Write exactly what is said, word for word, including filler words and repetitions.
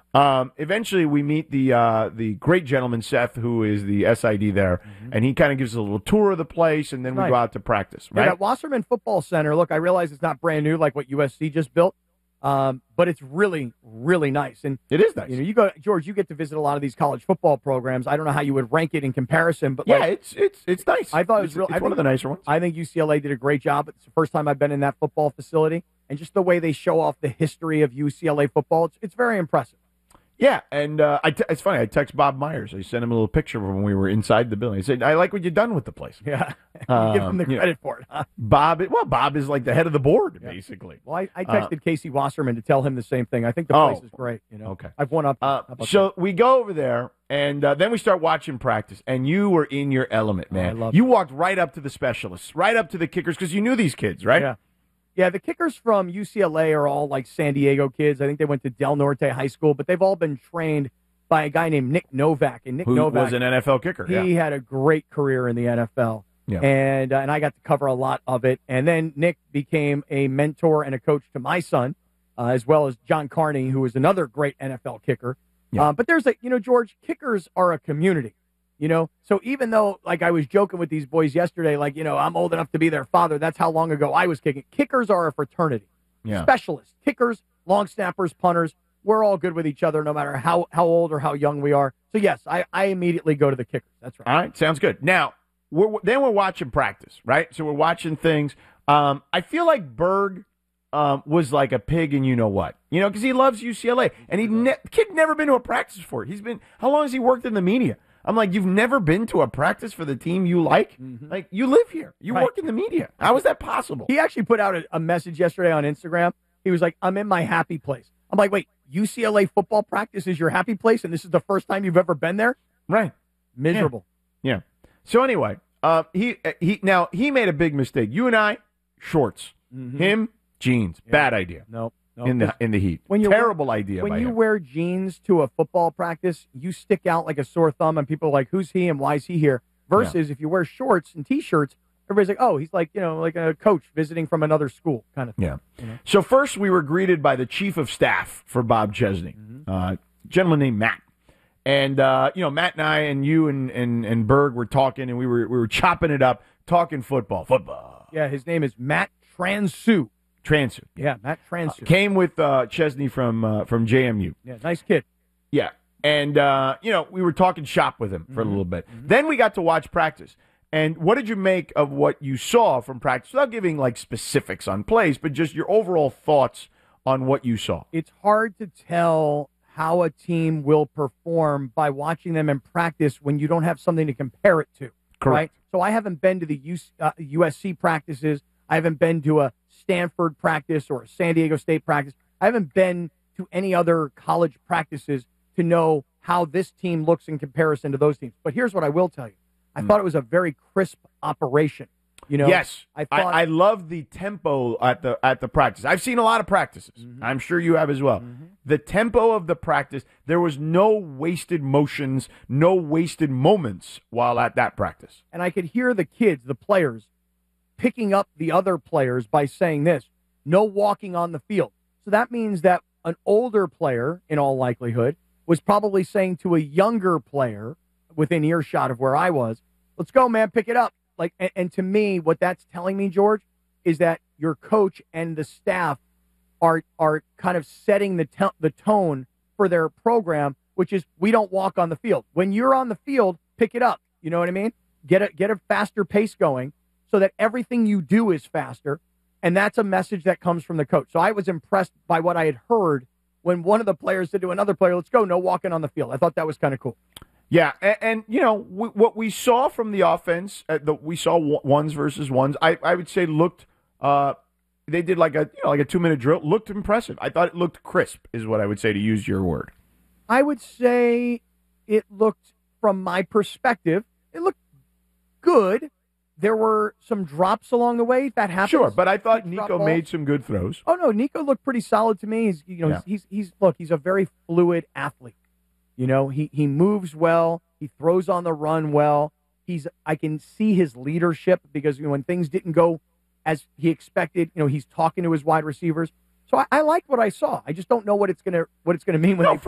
Um, eventually, we meet the uh, the great gentleman, Seth, who is the S I D there, mm-hmm. and he kind of gives us a little tour of the place, and then nice. we go out to practice, right? Yeah, that Wasserman Football Center, look, I realize it's not brand new like what U S C just built, um, but it's really, really nice. And it is nice. You know, you go, George, you get to visit a lot of these college football programs. I don't know how you would rank it in comparison, but yeah, like, it's it's it's nice. I thought it was was real. It's I think, one of the nicer ones. I think U C L A did a great job. It's the first time I've been in that football facility, and just the way they show off the history of U C L A football, it's, it's very impressive. Yeah, and uh, I t- it's funny. I text Bob Myers. I sent him a little picture of when we were inside the building. I said, "I like what you've done with the place." Yeah, um, give him the credit you know, for it. Huh? Bob, well, Bob is like the head of the board, yeah. basically. Well, I, I texted uh, Casey Wasserman to tell him the same thing. I think the oh, place is great. You know, okay. I've won up. Uh, so that? we go over there, and uh, then we start watching practice. And you were in your element, man. Oh, I love you it. walked right up to the specialists, right up to the kickers, because you knew these kids, right? Yeah. Yeah, the kickers from U C L A are all like San Diego kids. I think they went to Del Norte High School, but they've all been trained by a guy named Nick Novak. And Nick Who Novak was an N F L kicker. He yeah. had a great career in the N F L. Yeah. And, uh, and I got to cover a lot of it. And then Nick became a mentor and a coach to my son, uh, as well as John Carney, who was another great N F L kicker. Yeah. Uh, but there's a, you know, George, kickers are a community, you know? So even though, like I was joking with these boys yesterday, like, you know, I'm old enough to be their father. That's how long ago I was kicking. Kickers are a fraternity. Yeah. Specialists, kickers, long snappers, punters. We're all good with each other no matter how, how old or how young we are. So, yes, I, I immediately go to the kickers. That's right. All right, sounds good. Now, we're, then we're watching practice, right? So we're watching things. Um, I feel like Berg um, was like a pig in you-know-what, you know, because he loves U C L A. And he ne- kid never been to a practice before. He's been – how long has he worked in the media? I'm like, you've never been to a practice for the team you like? Mm-hmm. Like, you live here. You right. work in the media. How is that possible? He actually put out a, a message yesterday on Instagram. He was like, I'm in my happy place. I'm like, wait, U C L A football practice is your happy place, and this is the first time you've ever been there? Right. Miserable. Yeah. yeah. So anyway, uh, he he now he made a big mistake. You and I, shorts. Mm-hmm. Him, jeans. Yeah. Bad idea. No. Nope. In the in the heat. When you Terrible wear, idea. When by you him. wear jeans to a football practice, you stick out like a sore thumb, and people are like, "Who's he and why is he here?" Versus yeah. if you wear shorts and t-shirts, everybody's like, "Oh, he's like you know like a coach visiting from another school," kind of thing. Yeah. You know? So first, we were greeted by the chief of staff for Bob Chesney, mm-hmm. uh, a gentleman named Matt, and uh, you know Matt and I and you and, and and Berg were talking, and we were we were chopping it up, talking football, football. Yeah, his name is Matt Transu. Transu. Yeah, Matt Transu. Uh, came with uh, Chesney from uh, from J M U. Yeah, nice kid. Yeah. And, uh, you know, we were talking shop with him for mm-hmm. a little bit. Mm-hmm. Then we got to watch practice. And what did you make of what you saw from practice? Without giving, like, specifics on plays, but just your overall thoughts on what you saw. It's hard to tell how a team will perform by watching them in practice when you don't have something to compare it to. Correct. Right? So I haven't been to the U C, uh, U S C practices. I haven't been to a Stanford practice or a San Diego State practice. I haven't been to any other college practices to know how this team looks in comparison to those teams. But here's what I will tell you. I mm. thought it was a very crisp operation. You know, yes, I thought I, I love the tempo at the at the practice. I've seen a lot of practices. Mm-hmm. I'm sure you have as well. Mm-hmm. The tempo of the practice, there was no wasted motions, no wasted moments while at that practice. And I could hear the kids, the players, picking up the other players by saying this, no walking on the field. So that means that an older player, in all likelihood, was probably saying to a younger player within earshot of where I was, let's go, man, pick it up. Like, and, and to me, what that's telling me, George, is that your coach and the staff are are kind of setting the te- the tone for their program, which is we don't walk on the field. When you're on the field, pick it up. You know what I mean? Get a get a faster pace going so that everything you do is faster. And that's a message that comes from the coach. So I was impressed by what I had heard when one of the players said to another player, let's go, no walking on the field. I thought that was kind of cool. Yeah, and, and you know, w- what we saw from the offense, uh, the, we saw w- ones versus ones, I, I would say looked, uh, they did like a you know, like a two-minute drill, looked impressive. I thought it looked crisp, is what I would say, to use your word. I would say it looked, from my perspective, it looked good. There were some drops along the way. That happens. Sure, but I thought Nico made some good throws. Oh no, Nico looked pretty solid to me. He's, you know, yeah. he's, he's he's look, he's a very fluid athlete. You know, he he moves well. He throws on the run well. He's I can see his leadership because you know, when things didn't go as he expected, you know, he's talking to his wide receivers. So I, I liked what I saw. I just don't know what it's gonna what it's gonna mean when no, they